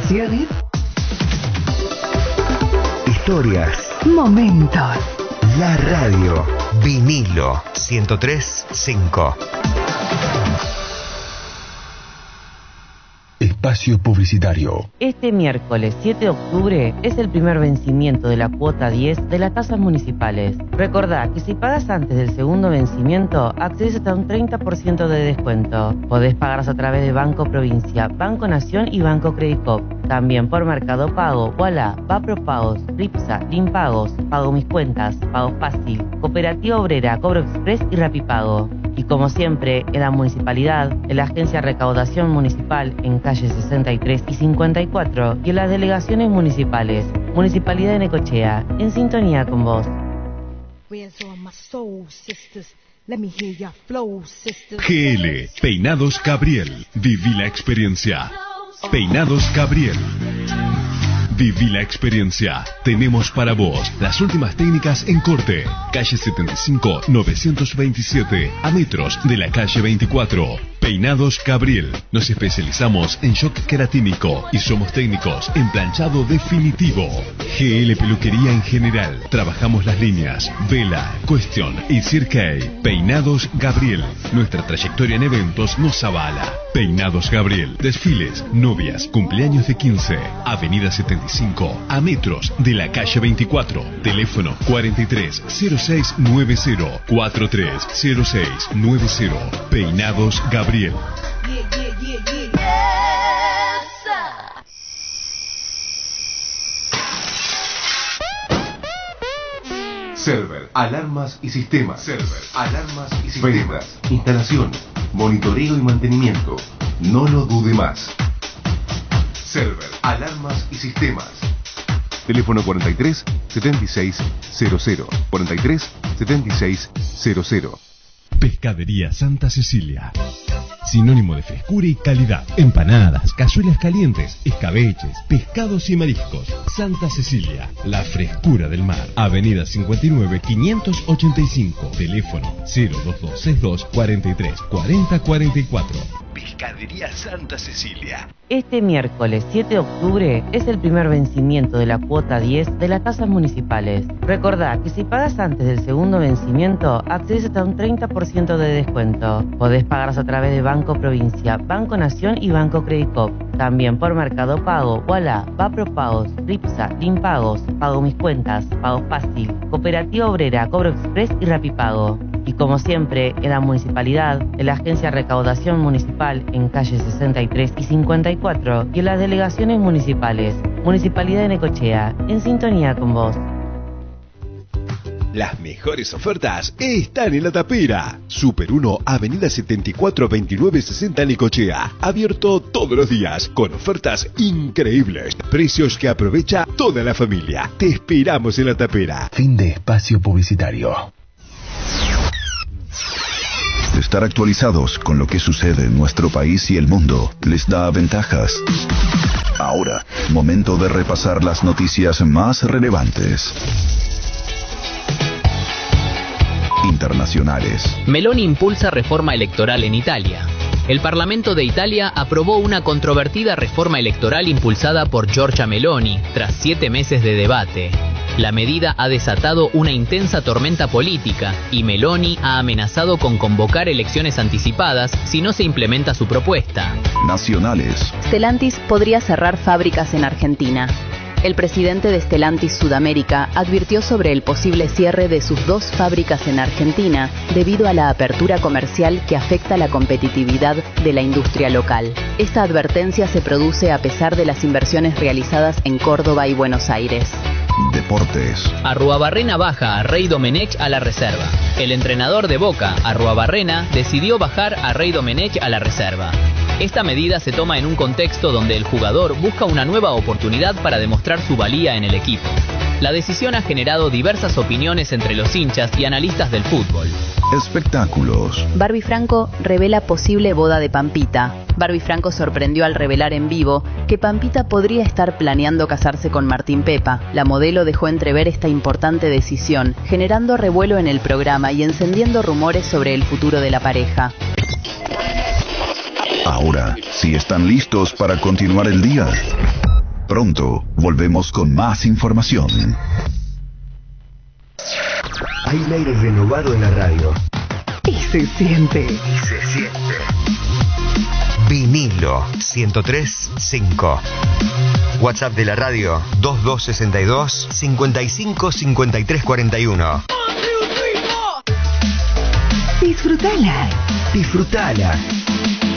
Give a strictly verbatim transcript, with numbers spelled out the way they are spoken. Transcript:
Sensaciones. Historias. Momentos. La radio. Vinilo ciento tres punto cinco. Espacio publicitario. Este miércoles siete de octubre es el primer vencimiento de la cuota diez de las tasas municipales. Recordá que si pagas antes del segundo vencimiento, accedes hasta un treinta por ciento de descuento. Podés pagarlas a través de Banco Provincia, Banco Nación y Banco Credicop. También por Mercado Pago, Ualá, Vapropagos, Ripsa, Limpagos, Pago Mis Cuentas, Pago Fácil, Cooperativa Obrera, Cobro Express y Rapipago. Y como siempre, en la municipalidad, en la Agencia de Recaudación Municipal en calle sesenta y tres y cincuenta y cuatro y en las delegaciones municipales. Municipalidad de Necochea, en sintonía con vos. G L, Peinados Gabriel. Viví la experiencia. Peinados Gabriel. Viví la experiencia. Tenemos para vos las últimas técnicas en corte. Calle setenta y cinco, novecientos veintisiete, a metros de la calle veinticuatro. Peinados Gabriel. Nos especializamos en shock queratínico y somos técnicos en planchado definitivo. G L Peluquería en general. Trabajamos las líneas Vela, Question y Cirque. Peinados Gabriel. Nuestra trayectoria en eventos nos avala. Peinados Gabriel. Desfiles, novias, cumpleaños de quince. Avenida setenta y cinco, a metros de la calle veinticuatro. Teléfono cuarenta y tres cero seis noventa, cuarenta y tres cero seis noventa. Peinados Gabriel. Server, alarmas y sistemas. Server, alarmas y sistemas. Ventas, instalación, monitoreo y mantenimiento. No lo dude más. Server, alarmas y sistemas. Teléfono cuarenta y tres setenta y seis cero cero, cuarenta y tres setenta y seis cero cero. Pescadería Santa Cecilia. Sinónimo de frescura y calidad. Empanadas, cazuelas calientes, escabeches, pescados y mariscos. Santa Cecilia, la frescura del mar. Avenida cincuenta y nueve, quinientos ochenta y cinco. Teléfono cero dos dos seis dos, cuarenta y tres cuarenta cuarenta y cuatro. Pescadería Santa Cecilia. Este miércoles siete de octubre es el primer vencimiento de la cuota diez de las tasas municipales. Recordá que si pagas antes del segundo vencimiento, accedes hasta un treinta por ciento de descuento. Podés pagarlas a través de Banco Provincia, Banco Nación y Banco Credicop. También por Mercado Pago, Ualá, Vapropagos, Ripsa, Limpagos, Pago Mis Cuentas, Pago Fácil, Cooperativa Obrera, Cobro Express y Rapipago. Y como siempre, en la municipalidad, en la Agencia de Recaudación Municipal en calle sesenta y tres y cincuenta y cuatro y en las delegaciones municipales. Municipalidad de Necochea, en sintonía con vos. Las mejores ofertas están en La Tapera. Super uno, Avenida setenta y cuatro, veintinueve sesenta, Necochea. Abierto todos los días, con ofertas increíbles. Precios que aprovecha toda la familia. Te esperamos en La Tapera. Fin de espacio publicitario. Estar actualizados con lo que sucede en nuestro país y el mundo les da ventajas. Ahora, momento de repasar las noticias más relevantes. Internacionales. Meloni impulsa reforma electoral en Italia. El Parlamento de Italia aprobó una controvertida reforma electoral impulsada por Giorgia Meloni, tras siete meses de debate. La medida ha desatado una intensa tormenta política y Meloni ha amenazado con convocar elecciones anticipadas si no se implementa su propuesta. Nacionales. Stellantis podría cerrar fábricas en Argentina. El presidente de Stellantis Sudamérica advirtió sobre el posible cierre de sus dos fábricas en Argentina debido a la apertura comercial que afecta la competitividad de la industria local. Esta advertencia se produce a pesar de las inversiones realizadas en Córdoba y Buenos Aires. Deportes. Arruabarrena baja a Rey Domenech a la reserva. El entrenador de Boca, Arruabarrena, decidió bajar a Rey Domenech a la reserva. Esta medida se toma en un contexto donde el jugador busca una nueva oportunidad para demostrar su valía en el equipo. La decisión ha generado diversas opiniones entre los hinchas y analistas del fútbol. Espectáculos. Barbie Franco revela posible boda de Pampita. Barbie Franco sorprendió al revelar en vivo que Pampita podría estar planeando casarse con Martín Pepa. La modelo dejó entrever esta importante decisión, generando revuelo en el programa y encendiendo rumores sobre el futuro de la pareja. Ahora, si están listos para continuar el día, Pronto, volvemos con más información. Hay un aire renovado en la radio. Y se siente. Y se siente. Vinilo ciento tres punto cinco. WhatsApp de la radio dos dos seis dos, cinco cinco, cinco tres cuatro uno. Disfrutala. Disfrutala.